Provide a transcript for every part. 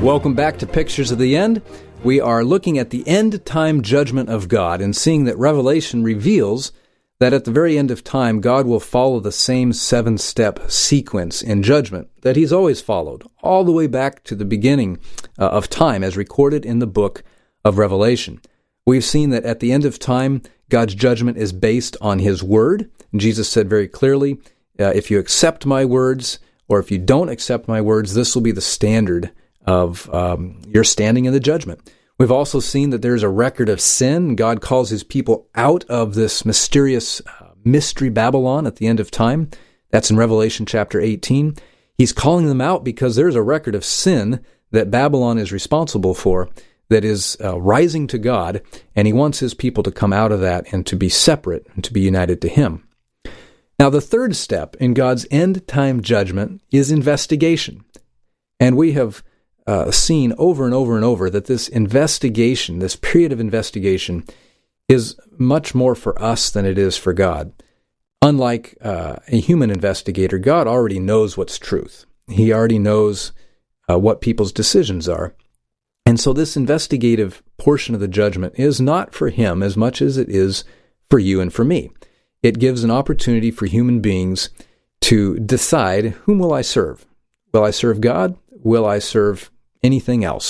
Welcome back to Pictures of the End. We are looking at the end-time judgment of God and seeing that Revelation reveals that at the very end of time, God will follow the same 7-step sequence in judgment that He's always followed, all the way back to the beginning of time, as recorded in the book of Revelation. We've seen that at the end of time, God's judgment is based on His Word. Jesus said very clearly, if you accept my words, or if you don't accept my words, this will be the standard of your standing in the judgment. We've also seen that there's a record of sin. God calls His people out of this mysterious mystery Babylon at the end of time. That's in Revelation chapter 18. He's calling them out because there's a record of sin that Babylon is responsible for that is rising to God, and He wants His people to come out of that and to be separate and to be united to Him. Now, the third step in God's end-time judgment is investigation. And we have seen over and over and over that this investigation, this period of investigation, is much more for us than it is for God. Unlike a human investigator, God already knows what's truth. He already knows what people's decisions are. And so this investigative portion of the judgment is not for Him as much as it is for you and for me. It gives an opportunity for human beings to decide, whom will I serve? Will I serve God? Will I serve anything else?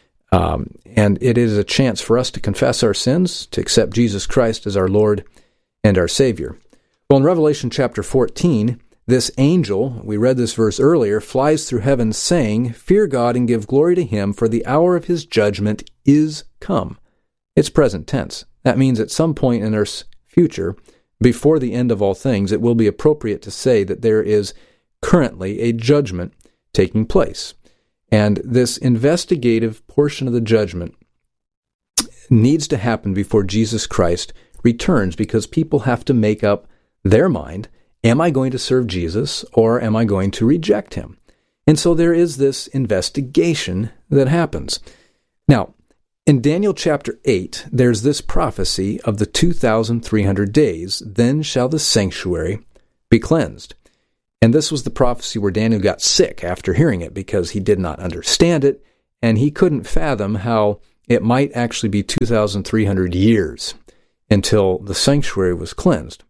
And it is a chance for us to confess our sins, to accept Jesus Christ as our Lord and our Savior. Well, in Revelation chapter 14, this angel, we read this verse earlier, flies through heaven saying, "Fear God and give glory to Him, for the hour of His judgment is come." It's present tense. That means at some point in our future, before the end of all things, it will be appropriate to say that there is currently a judgment taking place. And this investigative portion of the judgment needs to happen before Jesus Christ returns, because people have to make up their mind, am I going to serve Jesus or am I going to reject Him? And so there is this investigation that happens. Now, in Daniel chapter 8, there's this prophecy of the 2,300 days, then shall the sanctuary be cleansed. And this was the prophecy where Daniel got sick after hearing it because he did not understand it, and he couldn't fathom how it might actually be 2,300 years until the sanctuary was cleansed.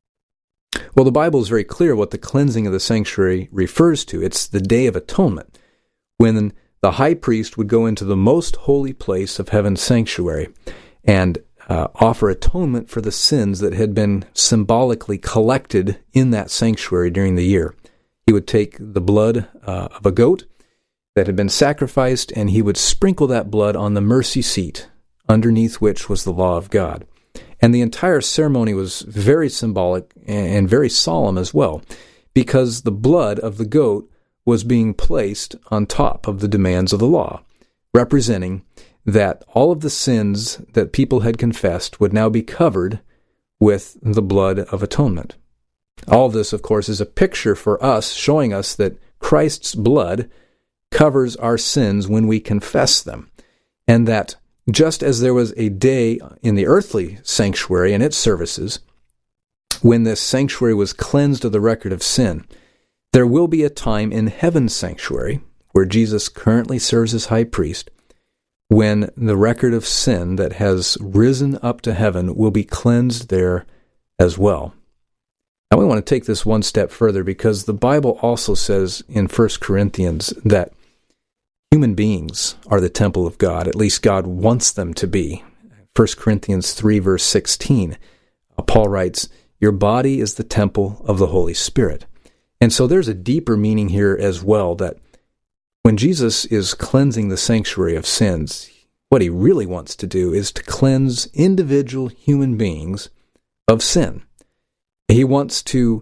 Well, the Bible is very clear what the cleansing of the sanctuary refers to. It's the Day of Atonement, when the high priest would go into the most holy place of heaven's sanctuary and offer atonement for the sins that had been symbolically collected in that sanctuary during the year. He would take the blood of a goat that had been sacrificed, and he would sprinkle that blood on the mercy seat, underneath which was the law of God. And the entire ceremony was very symbolic and very solemn as well, because the blood of the goat was being placed on top of the demands of the law, representing that all of the sins that people had confessed would now be covered with the blood of atonement. All of this, of course, is a picture for us, showing us that Christ's blood covers our sins when we confess them, and that just as there was a day in the earthly sanctuary and its services, when this sanctuary was cleansed of the record of sin, there will be a time in heaven's sanctuary, where Jesus currently serves as high priest, when the record of sin that has risen up to heaven will be cleansed there as well. Now we want to take this one step further, because the Bible also says in 1 Corinthians that human beings are the temple of God. At least God wants them to be. 1 Corinthians 3 verse 16, Paul writes, "Your body is the temple of the Holy Spirit." And so there's a deeper meaning here as well, that when Jesus is cleansing the sanctuary of sins, what He really wants to do is to cleanse individual human beings of sin. He wants to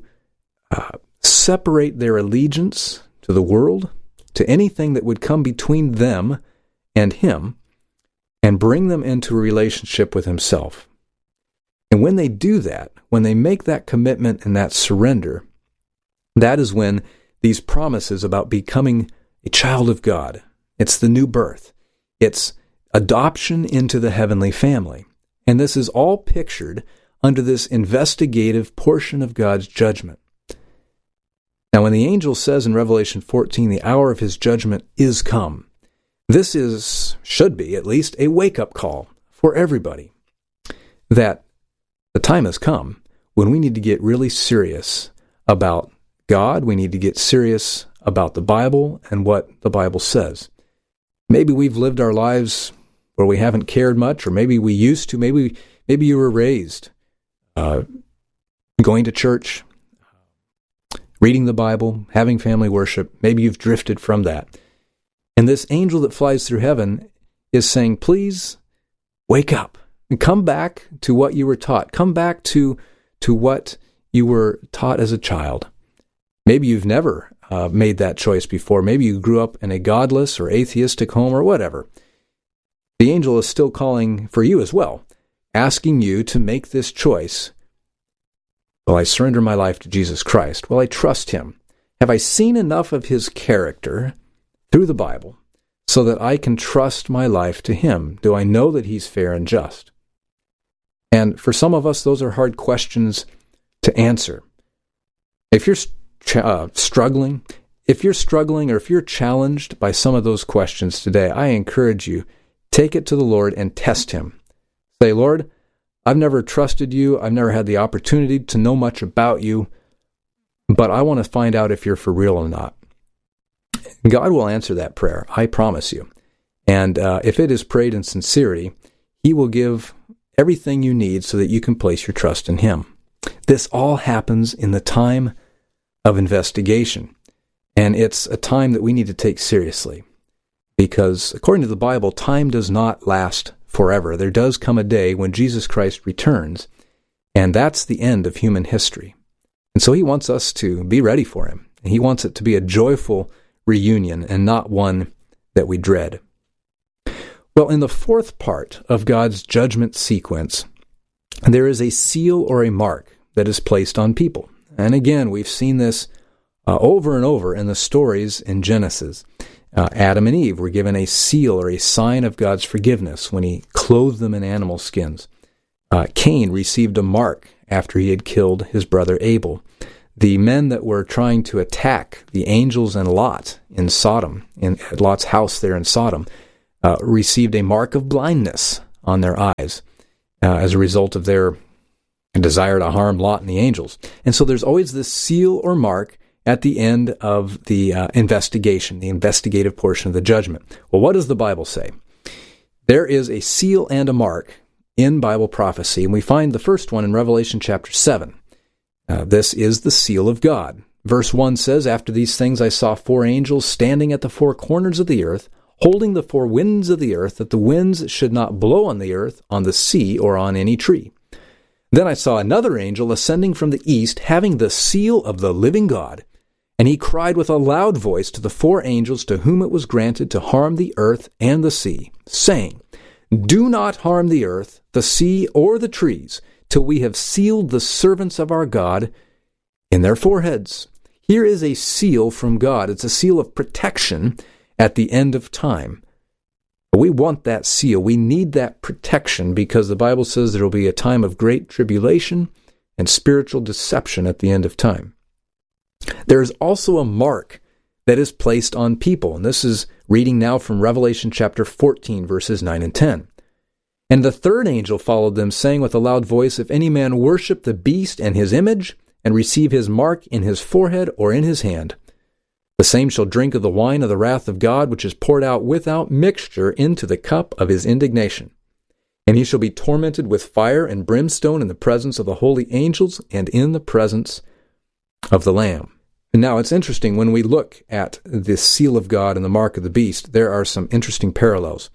separate their allegiance to the world, to anything that would come between them and Him, and bring them into a relationship with Himself. And when they do that, when they make that commitment and that surrender, that is when these promises about becoming a child of God, it's the new birth, it's adoption into the heavenly family. And this is all pictured under this investigative portion of God's judgment. Now, when the angel says in Revelation 14, the hour of His judgment is come, This should be at least a wake-up call for everybody that the time has come when we need to get really serious about God. We need to get serious about the Bible and what the Bible says. Maybe we've lived our lives where we haven't cared much, or maybe we used to. Maybe you were raised going to church, reading the Bible, having family worship. Maybe you've drifted from that. And this angel that flies through heaven is saying, please wake up and come back to what you were taught. Come back to what you were taught as a child. Maybe you've never made that choice before. Maybe you grew up in a godless or atheistic home or whatever. The angel is still calling for you as well, asking you to make this choice. Will I surrender my life to Jesus Christ? Will I trust Him? Have I seen enough of His character through the Bible so that I can trust my life to Him? Do I know that He's fair and just? And for some of us, those are hard questions to answer. If you're struggling, or if you're challenged by some of those questions today, I encourage you, take it to the Lord and test Him. Say, Lord, I've never trusted you. I've never had the opportunity to know much about you, but I want to find out if you're for real or not. God will answer that prayer, I promise you. And if it is prayed in sincerity, He will give everything you need so that you can place your trust in Him. This all happens in the time of investigation, and it's a time that we need to take seriously, because according to the Bible, time does not last forever. There does come a day when Jesus Christ returns, and that's the end of human history. And so He wants us to be ready for Him. And He wants it to be a joyful reunion and not one that we dread. Well, in the fourth part of God's judgment sequence, there is a seal or a mark that is placed on people. And again, we've seen this over and over in the stories in Genesis. Adam and Eve were given a seal or a sign of God's forgiveness when He clothed them in animal skins. Cain received a mark after he had killed his brother Abel. The men that were trying to attack the angels and Lot in Sodom, in Lot's house there in Sodom, received a mark of blindness on their eyes as a result of their desire to harm Lot and the angels. And so there's always this seal or mark at the end of the investigation, the investigative portion of the judgment. Well, what does the Bible say? There is a seal and a mark in Bible prophecy, and we find the first one in Revelation chapter 7. This is the seal of God. Verse 1 says, "After these things I saw 4 angels standing at the 4 corners of the earth, holding the 4 winds of the earth, that the winds should not blow on the earth, on the sea, or on any tree. Then I saw another angel ascending from the east, having the seal of the living God. And he cried with a loud voice to the 4 angels to whom it was granted to harm the earth and the sea, saying, Do not harm the earth, the sea, or the trees, till we have sealed the servants of our God in their foreheads." Here is a seal from God. It's a seal of protection at the end of time. We want that seal. We need that protection because the Bible says there will be a time of great tribulation and spiritual deception at the end of time. There is also a mark that is placed on people, and this is reading now from Revelation chapter 14, verses 9 and 10. "And the third angel followed them, saying with a loud voice, If any man worship the beast and his image, and receive his mark in his forehead or in his hand, the same shall drink of the wine of the wrath of God, which is poured out without mixture into the cup of His indignation. And he shall be tormented with fire and brimstone in the presence of the holy angels and in the presence of the Lamb." And now it's interesting, when we look at the seal of God and the mark of the beast, there are some interesting parallels.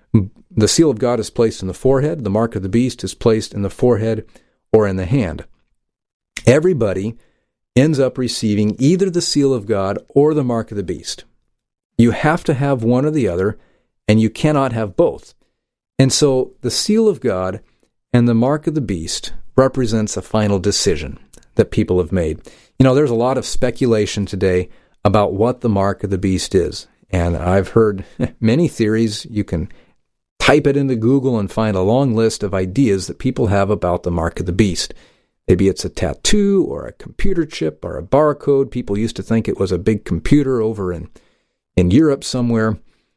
The seal of God is placed in the forehead. The mark of the beast is placed in the forehead or in the hand. Everybody ends up receiving either the seal of God or the mark of the beast. You have to have one or the other, and you cannot have both. And so the seal of God and the mark of the beast represents a final decision that people have made. You know, there's a lot of speculation today about what the mark of the beast is. And I've heard many theories. You can type it into Google and find a long list of ideas that people have about the mark of the beast. Maybe it's a tattoo or a computer chip or a barcode. People used to think it was a big computer over in Europe somewhere.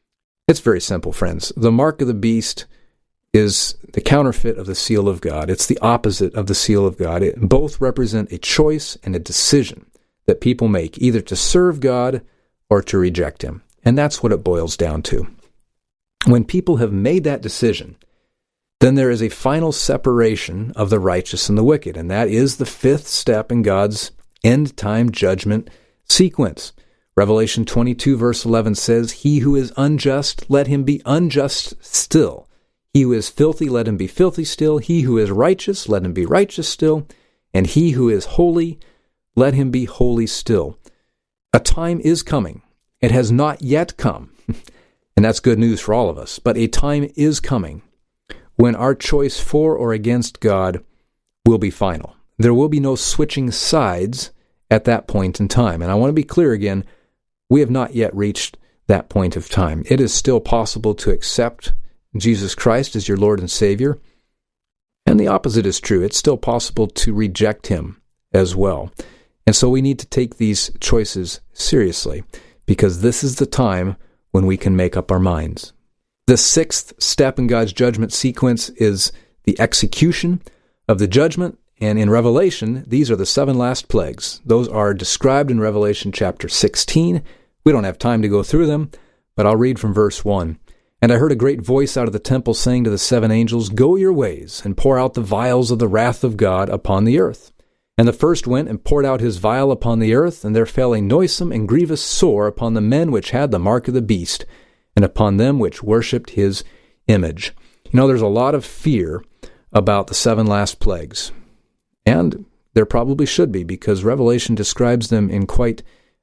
It's very simple, friends. The mark of the beast is the counterfeit of the seal of God. It's the opposite of the seal of God. Both represent a choice and a decision that people make, either to serve God or to reject Him. And that's what it boils down to. When people have made that decision, then there is a final separation of the righteous and the wicked, and that is the fifth step in God's end-time judgment sequence. Revelation 22, verse 11 says, "He who is unjust, let him be unjust still. He who is filthy, let him be filthy still. He who is righteous, let him be righteous still. And he who is holy, let him be holy still." A time is coming. It has not yet come, and that's good news for all of us, but a time is coming when our choice for or against God will be final. There will be no switching sides at that point in time. And I want to be clear again, we have not yet reached that point of time. It is still possible to accept Jesus Christ as your Lord and Savior, and the opposite is true. It's still possible to reject Him as well. And so we need to take these choices seriously, because this is the time when we can make up our minds. The sixth step in God's judgment sequence is the execution of the judgment. And in Revelation, these are the 7 last plagues. Those are described in Revelation chapter 16. We don't have time to go through them, but I'll read from verse 1. "And I heard a great voice out of the temple saying to the 7 angels, 'Go your ways, and pour out the vials of the wrath of God upon the earth.' And the first went and poured out his vial upon the earth, and there fell a noisome and grievous sore upon the men which had the mark of the beast, and upon them which worshipped his image." You know, there's a lot of fear about the 7 last plagues. And there probably should be, because Revelation describes them in quite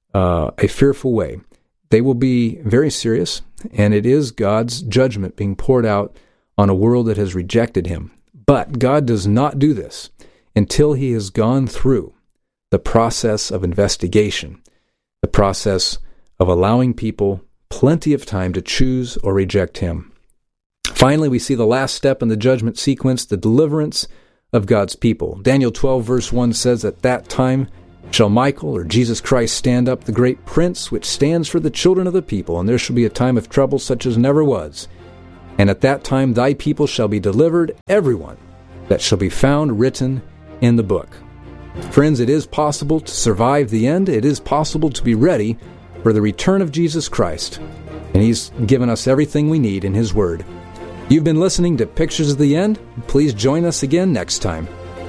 a fearful way. They will be very serious, and it is God's judgment being poured out on a world that has rejected Him. But God does not do this until He has gone through the process of investigation, the process of allowing people plenty of time to choose or reject Him. Finally, we see the last step in the judgment sequence, the deliverance of God's people. Daniel 12, verse 1 says, "At that time shall Michael," or Jesus Christ, "stand up, the great prince, which stands for the children of the people, and there shall be a time of trouble such as never was. And at that time thy people shall be delivered, everyone that shall be found written in the book." Friends, it is possible to survive the end. It is possible to be ready for the return of Jesus Christ. And He's given us everything we need in His Word. You've been listening to Pictures of the End. Please join us again next time.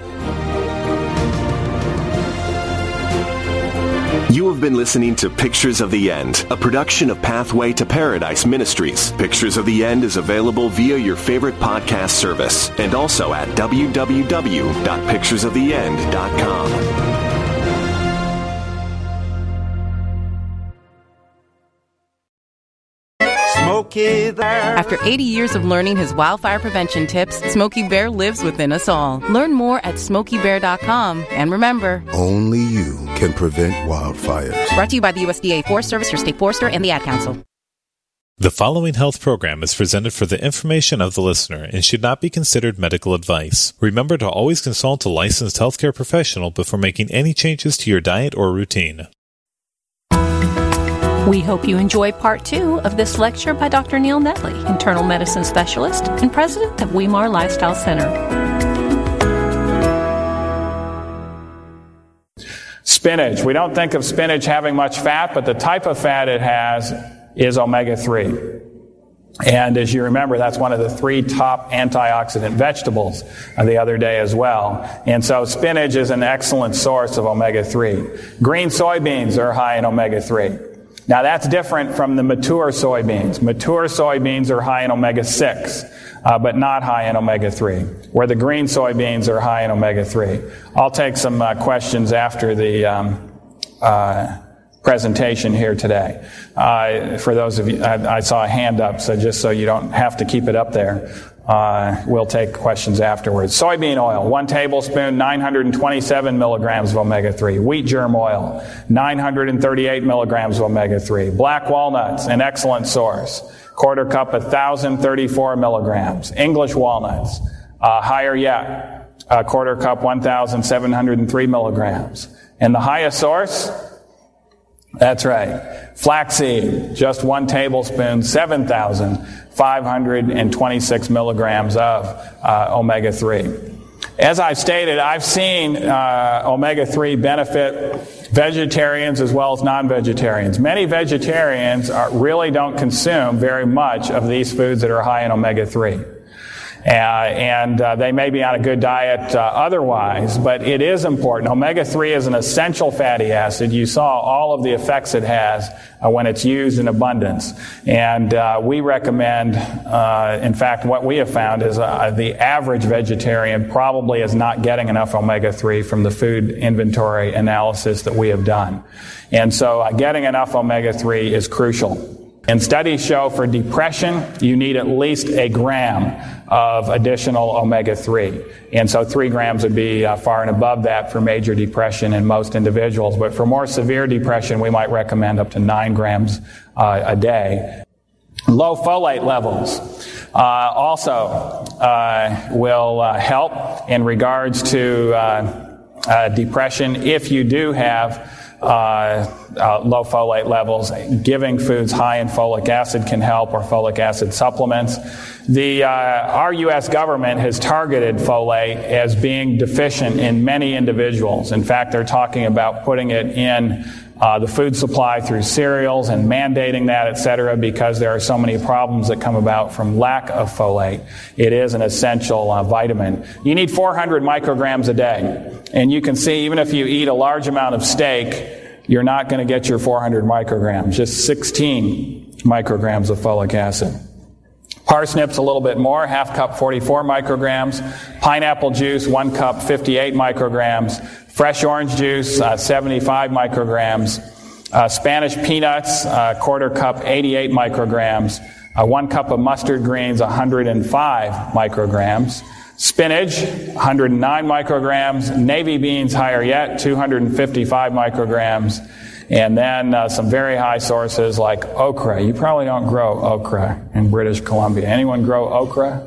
You have been listening to Pictures of the End, a production of Pathway to Paradise Ministries. Pictures of the End is available via your favorite podcast service and also at www.picturesoftheend.com. Smokey Bear. After 80 years of learning his wildfire prevention tips, Smokey Bear lives within us all. Learn more at SmokeyBear.com. And remember, only you can prevent wildfires. Brought to you by the USDA Forest Service, your state forester, and the Ad Council. The following health program is presented for the information of the listener and should not be considered medical advice. Remember to always consult a licensed healthcare professional before making any changes to your diet or routine. We hope you enjoy part 2 of this lecture by Dr. Neil Netley, internal medicine specialist and president of Weimar Lifestyle Center. Spinach. We don't think of spinach having much fat, but the type of fat it has is omega-3. And as you remember, that's one of the 3 top antioxidant vegetables the other day as well. And so spinach is an excellent source of omega-3. Green soybeans are high in omega-3. Now that's different from the mature soybeans. Mature soybeans are high in omega-6, but not high in omega-3, where the green soybeans are high in omega-3. I'll take some questions after the presentation here today. For those of you, I saw a hand up, so just so you don't have to keep it up there, we'll take questions afterwards. Soybean oil, 1 tablespoon, 927 milligrams of omega-3. Wheat germ oil, 938 milligrams of omega-3. Black walnuts, an excellent source. Quarter cup, 1,034 milligrams. English walnuts, higher yet. Quarter cup, 1,703 milligrams. And the highest source That's right. Flaxseed, just 1 tablespoon, 7,526 milligrams of omega-3. As I've stated, I've seen omega-3 benefit vegetarians as well as non-vegetarians. Many vegetarians really don't consume very much of these foods that are high in omega-3. And they may be on a good diet otherwise, but it is important. Omega-3 is an essential fatty acid. You saw all of the effects it has when it's used in abundance. And we recommend, in fact, what we have found is the average vegetarian probably is not getting enough omega-3 from the food inventory analysis that we have done. And so getting enough omega-3 is crucial. And studies show for depression, you need at least a gram of additional omega-3. And so 3 grams would be far and above that for major depression in most individuals. But for more severe depression, we might recommend up to 9 grams a day. Low folate levels also will help in regards to depression if you do have low folate levels. Giving foods high in folic acid can help, or folic acid supplements. Our U.S. government has targeted folate as being deficient in many individuals. In fact, they're talking about putting it in the food supply through cereals and mandating that, etc., because there are so many problems that come about from lack of folate. It is an essential vitamin. You need 400 micrograms a day. And you can see, even if you eat a large amount of steak, you're not going to get your 400 micrograms, just 16 micrograms of folic acid. Parsnips a little bit more, half cup 44 micrograms. Pineapple juice, 1 cup 58 micrograms. Fresh orange juice, 75 micrograms. Spanish peanuts, quarter cup 88 micrograms. 1 cup of mustard greens, 105 micrograms. Spinach, 109 micrograms. Navy beans, higher yet, 255 micrograms. And then some very high sources like okra. You probably don't grow okra in British Columbia. Anyone grow okra?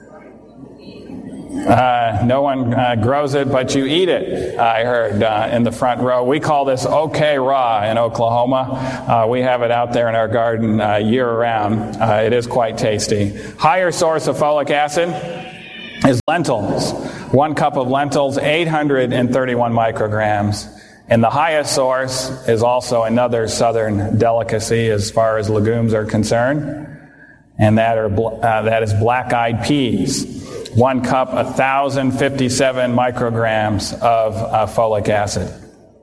No one grows it, but you eat it, I heard in the front row. We call this OK raw in Oklahoma. We have it out there in our garden year-round. It is quite tasty. Higher source of folic acid is lentils. 1 cup of lentils, 831 micrograms. And the highest source is also another southern delicacy as far as legumes are concerned, and that is black-eyed peas. 1 cup, 1,057 micrograms of folic acid.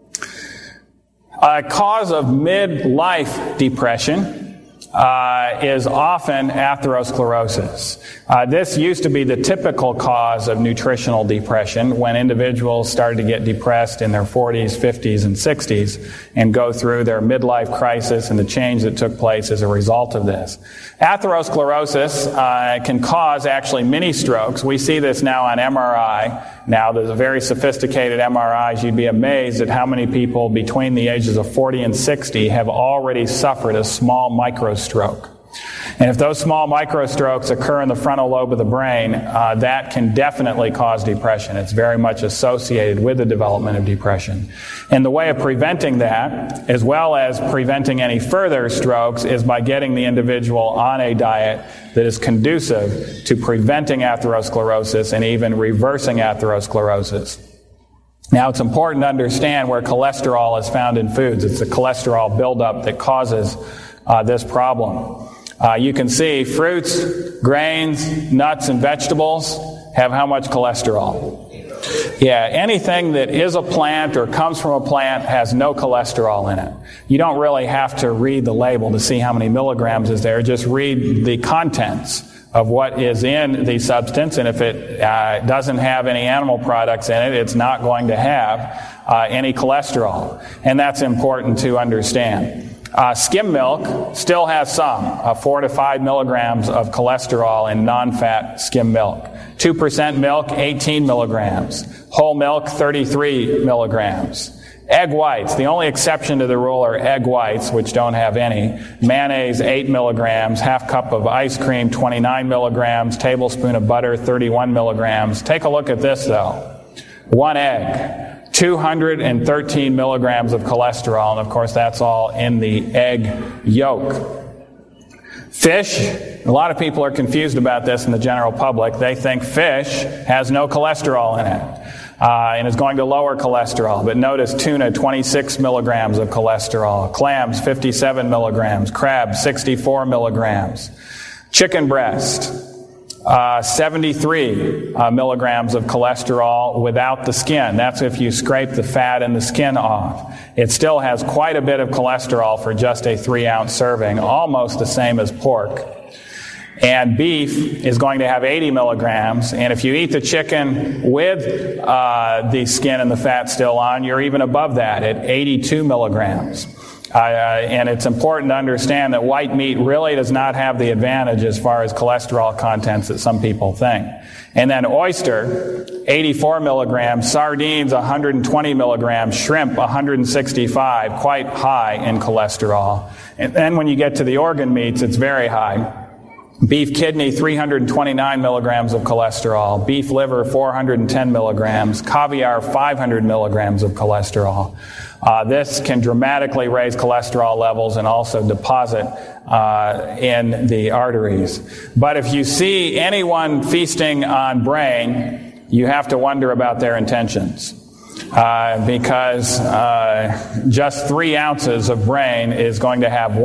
A cause of midlife depression is often atherosclerosis. This used to be the typical cause of nutritional depression when individuals started to get depressed in their 40s, 50s, and 60s and go through their midlife crisis and the change that took place as a result of this. Atherosclerosis can cause actually mini strokes. We see this now on MRI. Now, there's a very sophisticated MRIs. You'd be amazed at how many people between the ages of 40 and 60 have already suffered a small microstroke. And if those small microstrokes occur in the frontal lobe of the brain, that can definitely cause depression. It's very much associated with the development of depression. And the way of preventing that, as well as preventing any further strokes, is by getting the individual on a diet that is conducive to preventing atherosclerosis and even reversing atherosclerosis. Now, it's important to understand where cholesterol is found in foods. It's the cholesterol buildup that causes this problem. You can see fruits, grains, nuts, and vegetables have how much cholesterol? Yeah, anything that is a plant or comes from a plant has no cholesterol in it. You don't really have to read the label to see how many milligrams is there. Just read the contents of what is in the substance, and if it doesn't have any animal products in it, it's not going to have any cholesterol. And that's important to understand. Skim milk still has some, 4 to 5 milligrams of cholesterol in non-fat skim milk. 2% milk, 18 milligrams. Whole milk, 33 milligrams. Egg whites, the only exception to the rule are egg whites, which don't have any. Mayonnaise, 8 milligrams. Half cup of ice cream, 29 milligrams. Tablespoon of butter, 31 milligrams. Take a look at this, though. 1 egg. 213 milligrams of cholesterol, and of course that's all in the egg yolk. Fish, a lot of people are confused about this in the general public. They think fish has no cholesterol in it and is going to lower cholesterol. But notice tuna, 26 milligrams of cholesterol. Clams, 57 milligrams. Crab, 64 milligrams. Chicken breast, 73 milligrams of cholesterol without the skin. That's if you scrape the fat and the skin off. It still has quite a bit of cholesterol for just a 3-ounce serving, almost the same as pork. And beef is going to have 80 milligrams, and if you eat the chicken with the skin and the fat still on, you're even above that at 82 milligrams. And it's important to understand that white meat really does not have the advantage as far as cholesterol contents that some people think. And then oyster, 84 milligrams, sardines, 120 milligrams, shrimp, 165, quite high in cholesterol. And then when you get to the organ meats, it's very high. Beef kidney, 329 milligrams of cholesterol. Beef liver, 410 milligrams. Caviar, 500 milligrams of cholesterol. This can dramatically raise cholesterol levels and also deposit in the arteries. But if you see anyone feasting on brain, you have to wonder about their intentions. Because just 3 ounces of brain is going to have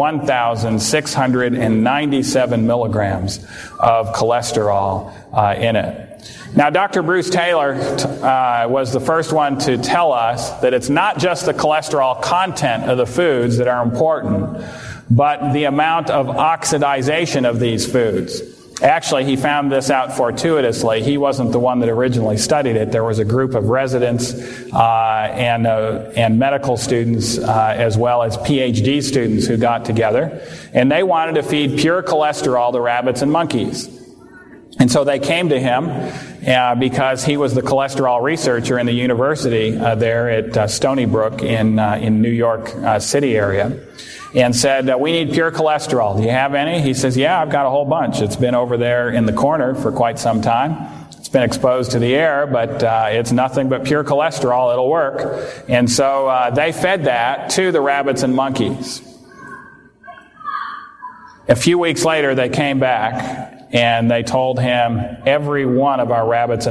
1,697 milligrams of cholesterol in it. Now, Dr. Bruce Taylor was the first one to tell us that it's not just the cholesterol content of the foods that are important, but the amount of oxidization of these foods. Actually, he found this out fortuitously. He wasn't the one that originally studied it. There was a group of residents and medical students as well as PhD students who got together, and they wanted to feed pure cholesterol to rabbits and monkeys. And so they came to him because he was the cholesterol researcher in the university there at Stony Brook in New York City area, and said, we need pure cholesterol. Do you have any? He says, yeah, I've got a whole bunch. It's been over there in the corner for quite some time. It's been exposed to the air, but it's nothing but pure cholesterol. It'll work. And so they fed that to the rabbits and monkeys. A few weeks later, they came back, and they told him every one of our rabbits and